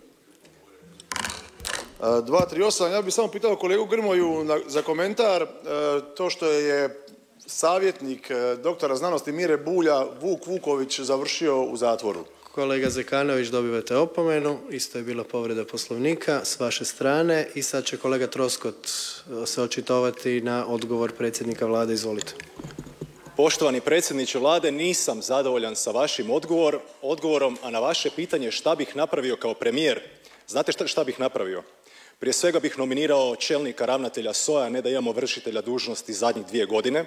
238. Ja bih samo pitao kolegu Grmoju za komentar. To što je savjetnik doktora znanosti Mire Bulja, Vuk Vuković, završio u zatvoru. Kolega Zekanović, dobivate opomenu. Isto je bila povreda Poslovnika s vaše strane. I sad će kolega Troskot se očitovati na odgovor predsjednika Vlade. Izvolite. Poštovani predsjedniče Vlade, nisam zadovoljan sa vašim odgovorom, a na vaše pitanje šta bih napravio kao premijer. Znate šta bih napravio? Prije svega bih nominirao čelnika ravnatelja SOA, ne da imamo vršitelja dužnosti zadnjih 2 godine.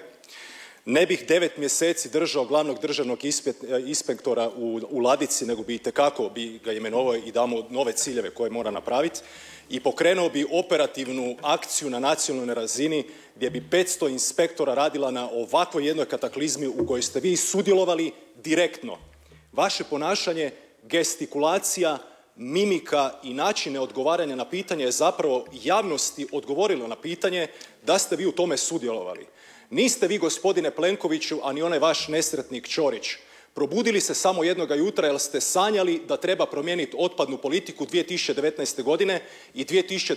Ne bih 9 mjeseci držao glavnog državnog inspektora u ladici, nego bi itekako bi ga imenovao i dao mu nove ciljeve koje mora napraviti. I pokrenuo bi operativnu akciju na nacionalnoj razini gdje bi 500 inspektora radila na ovakvoj jednoj kataklizmi u kojoj ste vi sudjelovali direktno. Vaše ponašanje, gestikulacija, mimika i načine odgovaranja na pitanje je zapravo javnosti odgovorilo na pitanje da ste vi u tome sudjelovali. Niste vi, gospodine Plenkoviću, a ni onaj vaš nesretnik Ćorić, probudili se samo jednoga jutra jer ste sanjali da treba promijeniti otpadnu politiku 2019. godine i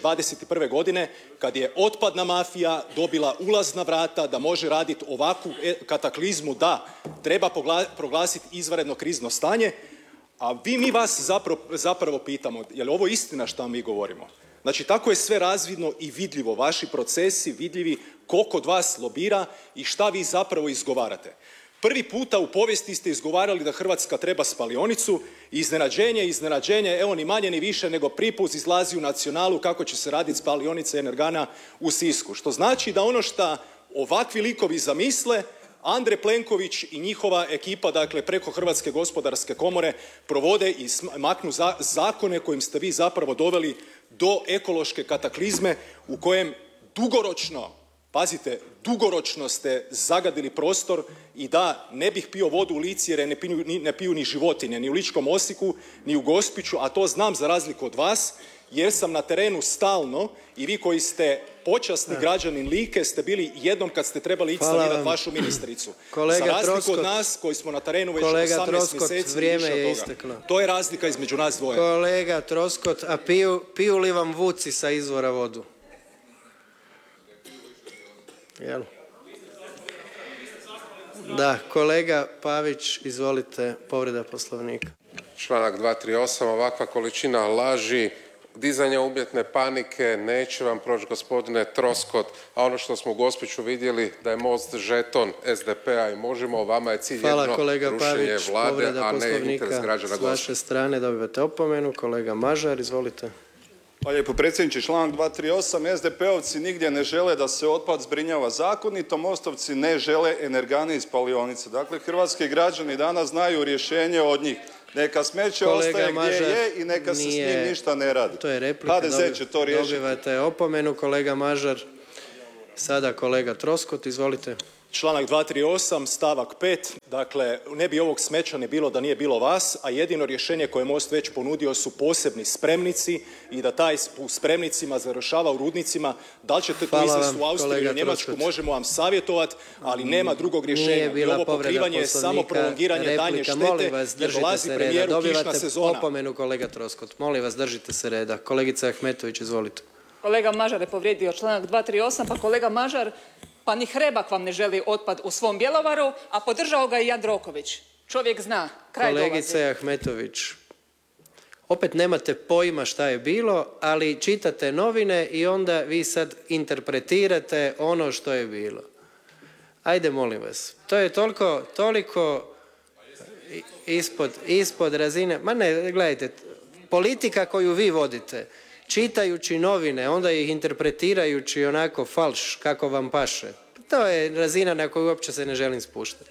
2021. godine kad je otpadna mafija dobila ulazna vrata da može raditi ovakvu kataklizmu da treba proglasiti izvanredno krizno stanje, a mi vas zapravo pitamo, je li ovo istina što mi govorimo? Znači, tako je sve razvidno i vidljivo, vaši procesi vidljivi, koliko od vas lobira i šta vi zapravo izgovarate. Prvi puta u povijesti ste izgovarali da Hrvatska treba spalionicu i iznenađenje, evo ni manje ni više nego pripuz izlazi u Nacionalu kako će se raditi spalionica energana u Sisku. Što znači da ono što ovakvi likovi zamisle, Andrej Plenković i njihova ekipa, dakle preko Hrvatske gospodarske komore, provode i maknu zakone kojim ste vi zapravo doveli do ekološke kataklizme u kojem dugoročno, pazite, dugoročno ste zagadili prostor i da ne bih pio vodu u Lici jer ne piju ni životinje, ni u Ličkom Osijeku, ni u Gospiću, a to znam za razliku od vas, jer sam na terenu stalno i vi koji ste počasni građanin Like ste bili jednom kad ste trebali ići sanirati vašu ministricu. Kolega Za razliku Troskot, od nas koji smo na terenu već kolega 18 Troskot, mjeseci vrijeme više je od toga. isteklo. To je razlika između nas dvoje. Kolega Troskot, a piju li vam vuci sa izvora vodu? Jel? Da, kolega Pavić, izvolite, povreda Poslovnika. Članak 238. Ovakva količina laži, dizanja umjetne panike neće vam proći, gospodine Troskot, a ono što smo u Gospiću vidjeli da je Most žeton SDP-a i Možemo, vama je cilj jedno rušenje vlade, a ne interes građana s vaše strane, dobivate opomenu. Kolega Mažar, izvolite. Hvala lijepo predsjedniče. Članak 238. SDP-ovci nigdje ne žele da se otpad zbrinjava zakonito, Mostovci ne žele energane iz spalionice. Dakle, hrvatski građani danas znaju rješenje od njih. Neka smeće ostaje gdje je i neka se s njim ništa ne radi. To je replika. HDZ će to riješiti. Dobivate opomenu, kolega Mažar. Sada kolega Troskot, izvolite. Članak 238. stavak 5. Dakle, ne bi ovog smeća ne bilo da nije bilo vas, a jedino rješenje koje je Most već ponudio su posebni spremnici i da taj u spremnicima završava u rudnicima. Da li ćete to izvesti u Austriju i Njemačku, možemo vam savjetovati, ali nema drugog rješenja. I ovo pokrivanje je samo prolongiranje daljnje štete jer dolazi premijeru kišna sezona. Dobivate opomenu, kolega Troskot. Molim vas, držite se reda. Kolegica Ahmetović, izvolite. Kolega Mažar je povrijedio članak 238. Pa kolega Mažar, pa ni Hrebak vam ne želi otpad u svom Bjelovaru, a podržao ga i Jandroković. Čovjek zna, kraj dolazi. Kolegice Ahmetović, opet nemate pojma šta je bilo, ali čitate novine i onda vi sad interpretirate ono što je bilo. Ajde, molim vas. To je toliko ispod razine. Ma ne, gledajte, politika koju vi vodite, čitajući novine, onda ih interpretirajući onako falš, kako vam paše. To je razina na koju uopće se ne želim spuštati.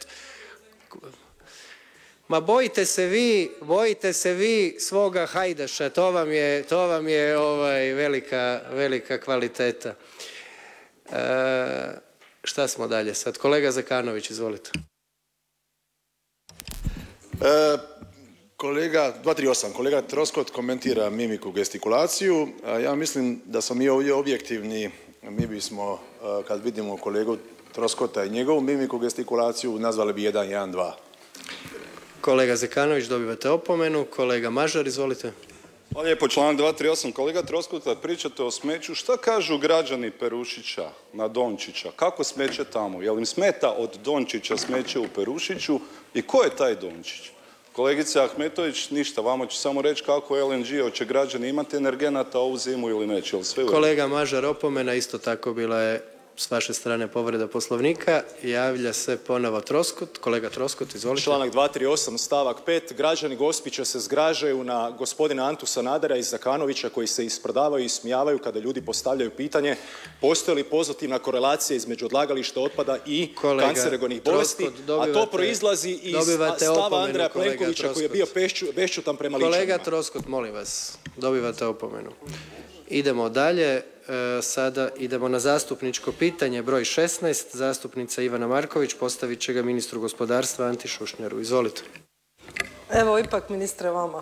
Ma bojite se vi svoga Hajdaša, to vam je velika kvaliteta. Šta smo dalje sad? Kolega Zekanović, izvolite. Kolega 238. Kolega Troskot komentira mimiku, gestikulaciju. Ja mislim da smo mi ovdje objektivni. Mi bismo, kad vidimo kolegu Troskota i njegovu mimiku, gestikulaciju, nazvali bi 1-1-2. Kolega Zekanović, dobivate opomenu. Kolega Mažar, izvolite. Hvala lijepo, članak 238. Kolega Troskot, kad pričate o smeću, šta kažu građani Perušića na Dončića? Kako smeće tamo? Jel im smeta od Dončića smeće u Perušiću i ko je taj Dončić? Kolegice Ahmetović, ništa, vama ću samo reći kako LNG, hoće građani imati energenata ovu zimu ili neće. Kolega Mažar, opomena, isto tako bila je s vaše strane povreda Poslovnika. Javlja se ponovo Troskot. Kolega Troskot, izvolite. Članak 238. stavak 5. Građani Gospića se zgražaju na gospodina Antu Sanadera i Zakanovića koji se isprdavaju i ismijavaju kada ljudi postavljaju pitanje postoji li pozitivna korelacija između odlagališta otpada i kancerogenih bolesti, a to proizlazi iz stava Andreja Plenkovića koji je bio bešćutan prema Ličanima. Kolega Troskot, molim vas, dobivate opomenu. Idemo dalje. Sada idemo na zastupničko pitanje broj 16. Zastupnica Ivana Marković postavit će ga ministru gospodarstva Anti Šušnjaru. Izvolite. Evo, ipak ministre vama.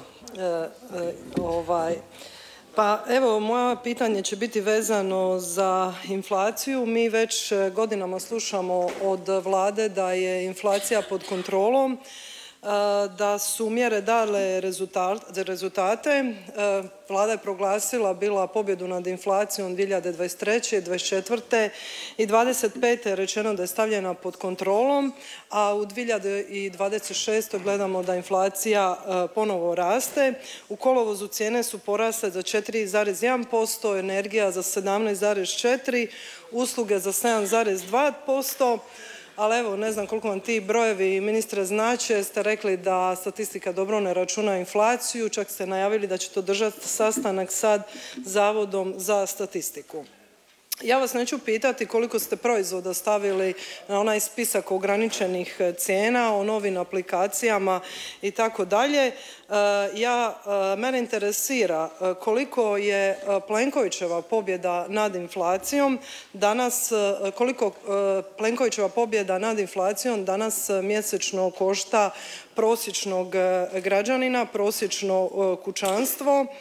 Pa evo, moje pitanje će biti vezano za inflaciju. Mi već godinama slušamo od vlade da je inflacija pod kontrolom, da su mjere dale rezultate. Vlada je proglasila bila pobjedu nad inflacijom 2023., 2024. i 2025. je rečeno da je stavljena pod kontrolom, a u 2026. gledamo da inflacija ponovo raste. U kolovozu cijene su porasle za 4,1%, energija za 17,4%, usluge za 7,2%. Ali evo, ne znam koliko vam ti brojevi, ministre, znače. Ste rekli da statistika dobro ne računa inflaciju, čak ste najavili da ćete održati sastanak sad Zavodom za statistiku. Ja vas neću pitati koliko ste proizvoda stavili na onaj spisak ograničenih cijena, o novim aplikacijama i tako dalje. Mene interesira koliko je Plenkovićeva pobjeda nad inflacijom danas, koliko Plenkovićeva pobjeda nad inflacijom danas mjesečno košta prosječnog građanina, prosječno kućanstvo.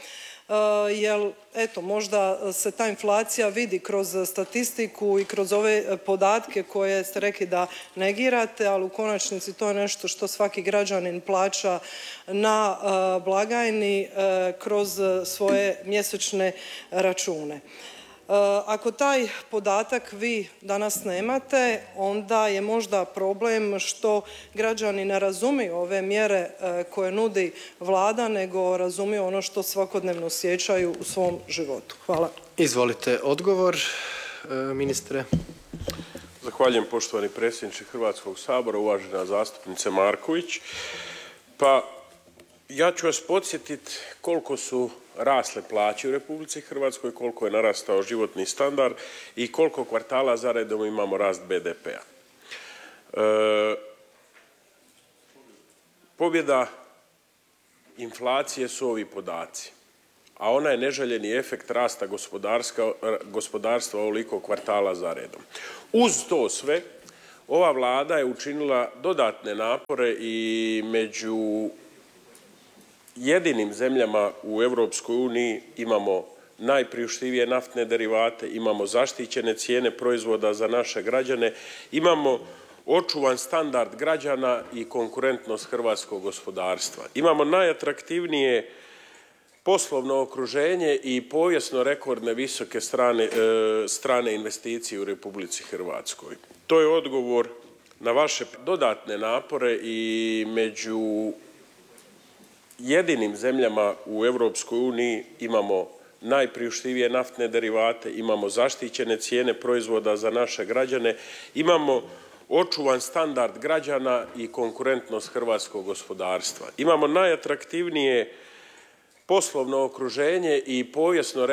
jer eto možda se ta inflacija vidi kroz statistiku i kroz ove podatke koje ste rekli da negirate, ali u konačnici to je nešto što svaki građanin plaća na blagajni kroz svoje mjesečne račune. Ako taj podatak vi danas nemate, onda je možda problem što građani ne razumiju ove mjere koje nudi Vlada, nego razumiju ono što svakodnevno osjećaju u svom životu. Hvala. Izvolite odgovor, ministre. Zahvaljujem poštovani predsjedniče Hrvatskog sabora, uvažena zastupnice Marković. Pa ja ću vas podsjetiti koliko su rasle plaće u Republici Hrvatskoj, koliko je narastao životni standard i koliko kvartala za redom imamo rast BDP-a. Pobjeda inflacije su ovi podaci, a ona je neželjeni efekt rasta gospodarstva ovoliko kvartala za redom. Uz to sve, ova Vlada je učinila dodatne napore i među jedinim zemljama u Europskoj uniji imamo najpriuštivije naftne derivate, imamo zaštićene cijene proizvoda za naše građane, imamo očuvan standard građana i konkurentnost hrvatskog gospodarstva. Imamo najatraktivnije poslovno okruženje i povijesno rekordne visoke strane investicije u Republici Hrvatskoj. To je odgovor na vaše dodatne napore i među jedinim zemljama u Europskoj uniji imamo najpriuštivije naftne derivate, imamo zaštićene cijene proizvoda za naše građane, imamo očuvan standard građana i konkurentnost hrvatskog gospodarstva. Imamo najatraktivnije poslovno okruženje i povijesno